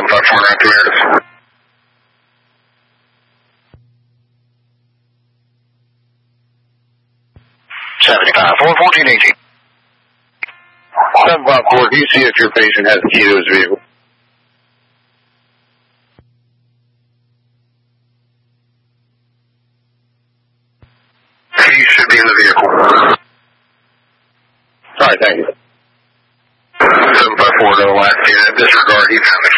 75492 Meredith. 754 1418. 754, can you see if your patient has the key to his vehicle? He should be in the vehicle. Alright, thank you. 754, no last disregard, he's in the